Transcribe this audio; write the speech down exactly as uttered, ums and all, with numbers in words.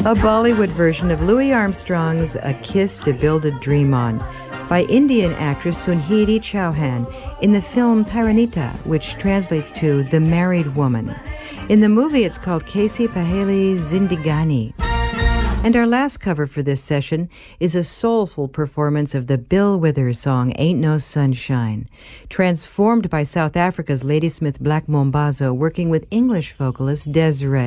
A Bollywood version of Louis Armstrong's A Kiss to Build a Dream On by Indian actress Sunhiti Chauhan in the film Parinita, which translates to The Married Woman. In the movie, it's called Kaisi Paheli Zindigani. And our last cover for this session is a soulful performance of the Bill Withers song, Ain't No Sunshine, transformed by South Africa's Ladysmith Black Mambazo working with English vocalist Desiree.